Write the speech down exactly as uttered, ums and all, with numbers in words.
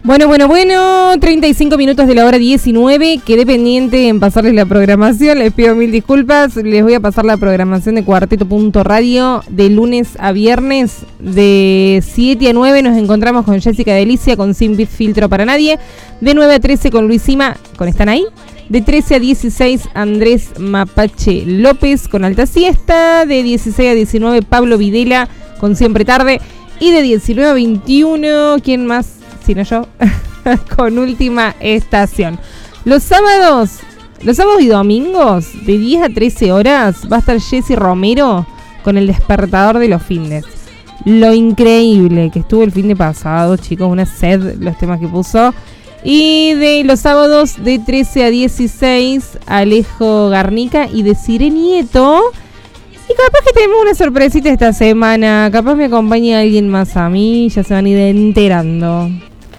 Bueno, bueno, bueno, treinta y cinco minutos de la hora diecinueve, quedé pendiente en pasarles la programación, les pido mil disculpas, les voy a pasar la programación de Cuarteto Punto Radio de lunes a viernes, de siete a nueve nos encontramos con Jessica Delicia, con Sin Filtro para Nadie, de nueve a trece con Luis Sima, con ¿Están ahí? De trece a dieciséis Andrés Mapache López con Alta Siesta, de dieciséis a diecinueve Pablo Videla con Siempre Tarde, y de diecinueve a veintiuno, ¿quién más? Sino yo, con Última Estación. Los sábados, los sábados y domingos, de diez a trece horas, va a estar Jessy Romero con El Despertador de los Findes. Lo increíble que estuvo el fin de pasado, chicos, una sed los temas que puso. Y de los sábados, de trece a dieciséis, Alejo Garnica y de Cire Nieto. Y capaz que tenemos una sorpresita esta semana, capaz me acompaña alguien más a mí, ya se van a ir enterando.